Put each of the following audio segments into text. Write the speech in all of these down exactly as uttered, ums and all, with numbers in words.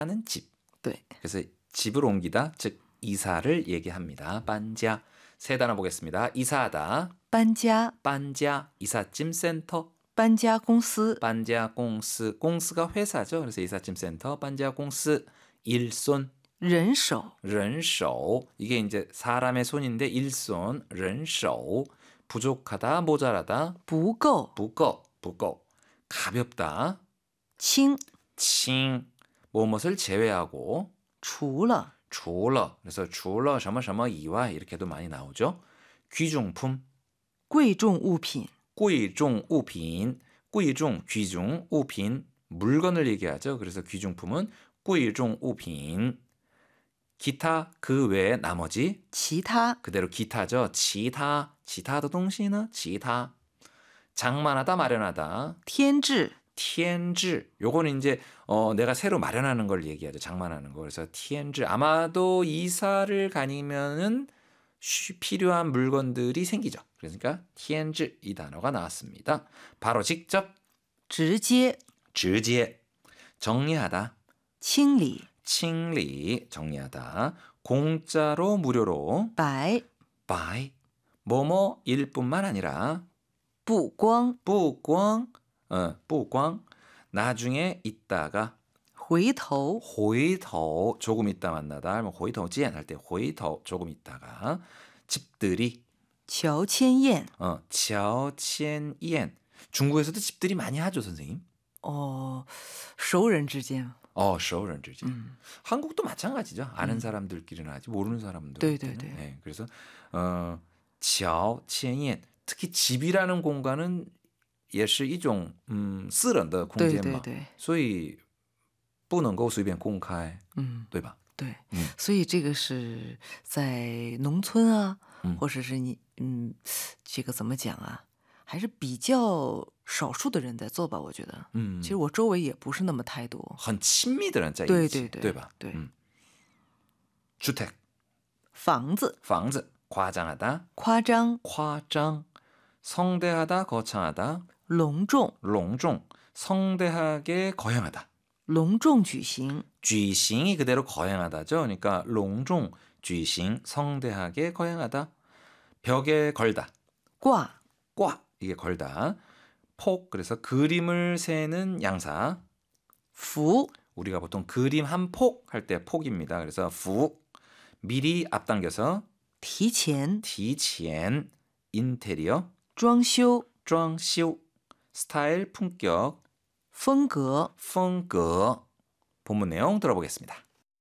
는 집. 对， 그래서 집을 옮기다, 즉 이사를 얘기합니다.搬家. 세 단어 보겠습니다. 이사하다, 搬家搬家, 이삿짐 센터, 搬家公司搬家公司, 공스가 회사죠. 그래서 이삿짐 센터, 搬家公司, 일손, 人手人手. 이게 이제 사람의 손인데 일손, 人手. 부족하다, 모자라다, 不够 부거, 부거. 가볍다, 轻 칭, 무엇을 제외하고, 除了除了. 그래서 除了什么什么以外 이렇게도 많이 나오죠. 귀중품, 贵重物品贵重物品, 贵重, 귀중, 物品, 물건을 얘기하죠. 그래서 귀중품은 贵重物品. 기타, 그 외에 나머지, 其他 그대로 기타죠. 기타, 기타도 동시는 기타. 장만하다, 마련하다, 添置 티엔즈. 요거는 이제 어, 내가 새로 마련하는 걸 얘기하죠. 장만하는 거. 그래서 티엔즈. 아마도 이사를 가니면은 쉬, 필요한 물건들이 생기죠. 그러니까 티엔즈 이 단어가 나왔습니다. 바로 직접 直接直接 정리하다, 清理清理 정리하다, 공짜로 무료로 白 buy 뭐뭐일 뿐만 아니라 不光 뿌광 어, 뿌광 나중에 있다가 回头 호이터 조금 있다 만나다 하면 호이터 지엔 할 때 호이터 조금 있다가 집들이 乔迁宴 어, 乔迁宴 중국에서도 집들이 많이 하죠, 선생님. 哦，熟人之间 어, 熟人之间. 음. 한국도 마찬가지죠. 아는 음. 사람들끼리는 하지 모르는 사람들. 네, 네, 네. 네, 그래서 어, 乔迁宴 특히 집이라는 공간은 也是一种嗯私人的空对间嘛， 对对， 所以不能够随便公开， 嗯， 对吧？ 对， 嗯所以这个是在农村啊， 嗯或者是你嗯，这个怎么讲啊，还是比较少数的人在做吧，我觉得。 嗯， 其实我周围也不是那么太多。 很亲密的人在一起， 对对对对吧？ 对嗯，주택 房子房子 과장하다, 夸张、 夸张, 성대하다, 거창하다, 隆重、 롱종, 성대하게 거행하다. 隆重举行、 쥐싱이 그대로 거행하다죠. 그러니까 롱종, 쥐싱, 성대하게 거행하다. 벽에 걸다, 挂、 꽉 이게 걸다. 폭 그래서 그림을 세는 양사. 幅、 우리가 보통 그림 한 폭 할 때 폭입니다. 그래서 부 미리 앞당겨서 提前、 提前 인테리어 装修、 装修 스타일 품격 风格、 风格 본문 내용 들어보겠습니다.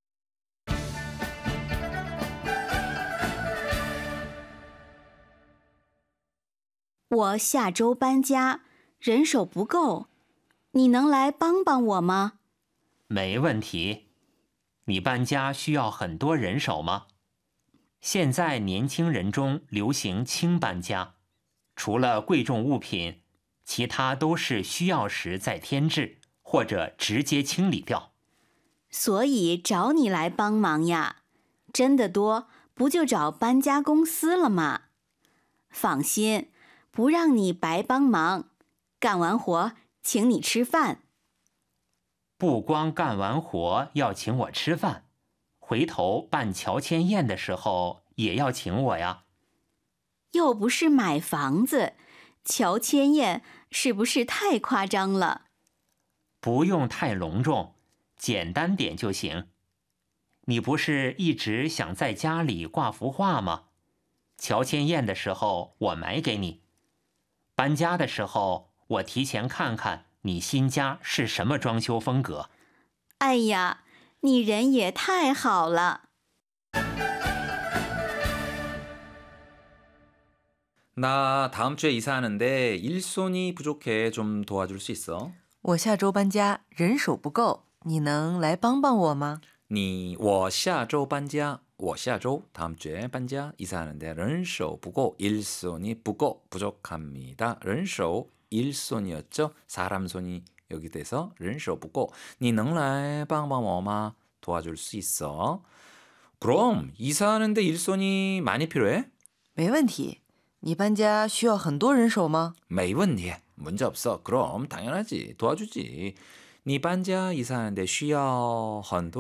我下周搬家，人手不够，你能来帮帮我吗？ 没问题。你搬家需要很多人手吗？现在年轻人中流行轻搬家，除了贵重物品，其他都是需要时再添置，或者直接清理掉。 所以找你来帮忙呀。真的多，不就找搬家公司了吗？放心，不让你白帮忙，干完活请你吃饭。 不光干完活要请我吃饭，回头办乔迁宴的时候也要请我呀。 又不是买房子，乔迁宴是不是太夸张了？ 不用太隆重，简单点就行。你不是一直想在家里挂幅画吗？乔迁宴的时候我买给你，搬家的时候我提前看看你新家是什么装修风格。 哎呀，你人也太好了。 나 다음 주에 이사하는데 일손이 부족해. 좀 도와줄 수 있어? 我下周搬家，人手不够，你能来帮帮我吗？ 你我下周搬家我下周 다음 주에搬家 이사하는데 人手不够 일손이 부고 부족합니다. 人手 일손이었죠. 사람 손이 여기 돼서 人手不够 你能来帮帮我吗? 도와줄 수 있어. 그럼 이사하는데 일손이 많이 필요해? 没问题。你搬家需要很多人手吗？ 没问题. 문제 없어. 그럼 당연하지. 도와주지. 你搬家 이사하는데 需要很多